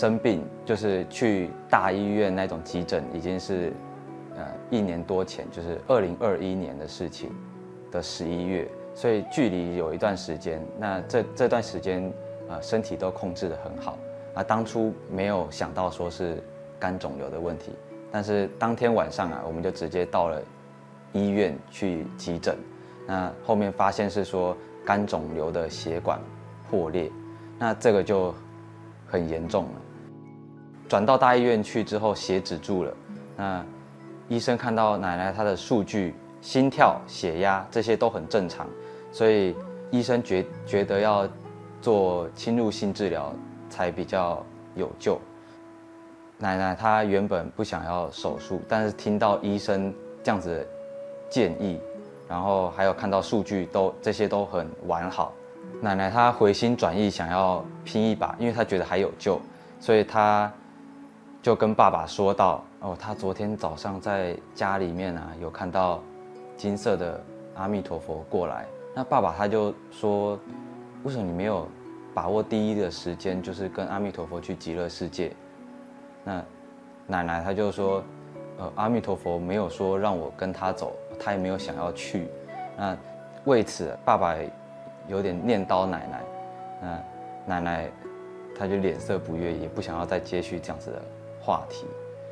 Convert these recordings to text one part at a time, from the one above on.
生病，就是去大医院那种急诊，已经是1年多前，就是2021年的事情的11月，所以距离有一段时间。那这段时间身体都控制得很好啊。当初没有想到说是肝肿瘤的问题，但是当天晚上我们就直接到了医院去急诊。那后面发现是说肝肿瘤的血管破裂，那这个就很严重了。转到大医院去之后，血止住了。那医生看到奶奶她的数据，心跳、血压这些都很正常，所以医生觉得要做侵入性治疗才比较有救。奶奶她原本不想要手术，但是听到医生这样子的建议，然后还有看到数据这些都很完好，奶奶她回心转意，想要拼一把，因为她觉得还有救，所以她就跟爸爸说到，她昨天早上在家里面有看到金色的阿弥陀佛过来。那爸爸他就说，为什么你没有把握第一的时间，就是跟阿弥陀佛去极乐世界？那奶奶她就说，阿弥陀佛没有说让我跟他走，他也没有想要去。那为此爸爸有点念叨奶奶，那奶奶她就脸色不悦，也不想要再接续这样子的话题。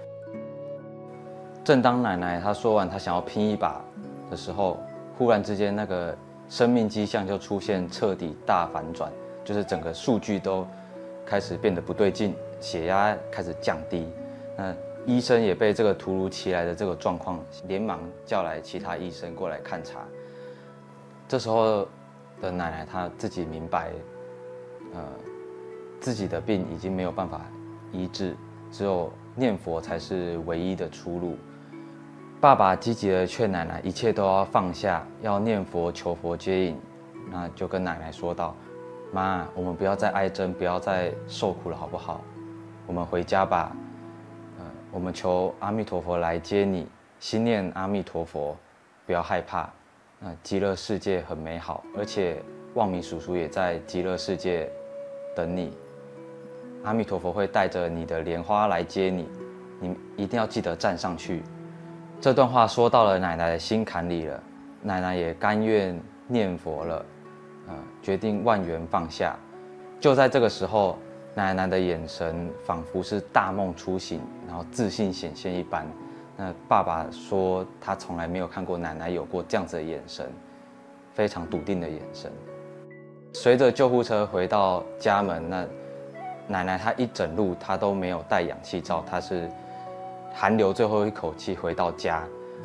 正当奶奶她说完她想要拼一把的时候，忽然之间那个生命迹象就出现彻底大反转，就是整个数据都开始变得不对劲，血压开始降低。那医生也被这个突如其来的这个状况，连忙叫来其他医生过来看查。这时候的奶奶她自己明白，自己的病已经没有办法医治，只有念佛才是唯一的出路。爸爸积极的劝奶奶一切都要放下，要念佛求佛接引。那就跟奶奶说道：“妈，我们不要再挨针，不要再受苦了，好不好？我们回家吧。我们求阿弥陀佛来接你，心念阿弥陀佛，不要害怕。极乐世界很美好，而且望明叔叔也在极乐世界等你。阿弥陀佛会带着你的莲花来接你，你一定要记得站上去。”这段话说到了奶奶的心坎里了，奶奶也甘愿念佛了，决定万缘放下。就在这个时候，奶奶的眼神仿佛是大梦初醒，然后自信显现一般。那爸爸说他从来没有看过奶奶有过这样子的眼神，非常笃定的眼神。随着救护车回到家门，那奶奶她一整路她都没有戴氧气罩，她是含留最后一口气回到家。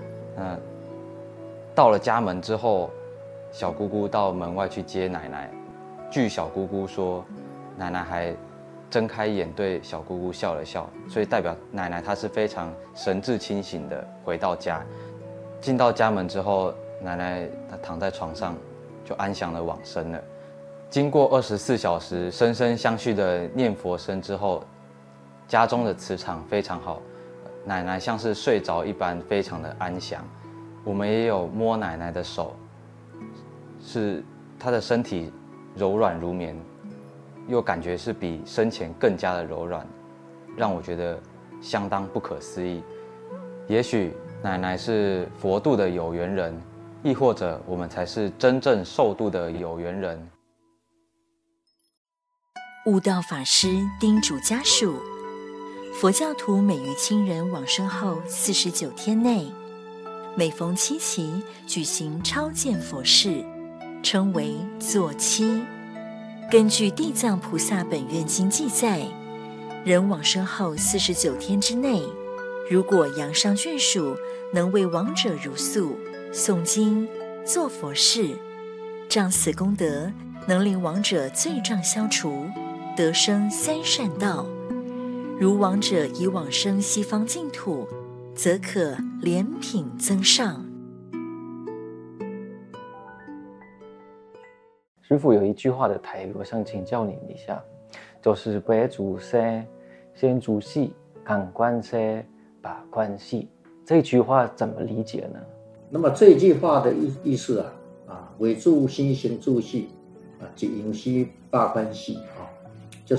到了家门之后，小姑姑到门外去接奶奶。据小姑姑说，奶奶还睁开眼对小姑姑笑了笑，所以代表奶奶她是非常神志清醒的回到家。进到家门之后，奶奶她躺在床上就安详的往生了。经过24小时声声相续的念佛声之后，家中的磁场非常好，奶奶像是睡着一般，非常的安详。我们也有摸奶奶的手，是她的身体柔软如棉，又感觉是比生前更加的柔软，让我觉得相当不可思议。也许奶奶是佛度的有缘人，亦或者我们才是真正受度的有缘人。 悟道法师叮嘱家属，佛教徒每于亲人往生后49天内，每逢七期举行超荐佛事，称为坐期。根据地藏菩萨本愿经记载，人往生后49天之内，如果阳上眷属能为亡者如素、诵经、做佛事，仗此功德能令亡者罪障消除，得生三善道。如亡者已往生西方净土，则可莲品增上。 师父有一句话的台语，我想请教您一下，就是白祖生先祖系，感官生把关系。这句话怎么理解呢？ 那么这句话的意思为助心行助系，即因系把关系。